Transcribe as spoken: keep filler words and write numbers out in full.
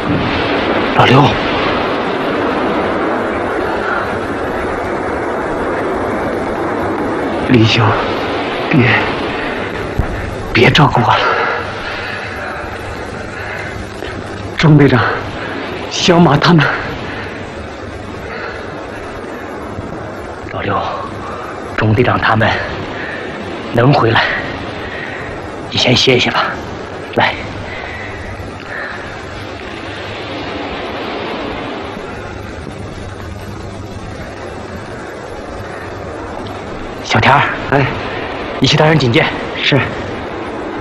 老刘，李兄，别别照顾我了。钟队长、小马他们， 老刘，钟队长他们能回来，你先歇歇吧。来。 小田儿， 哎， 你去担任警戒。 是。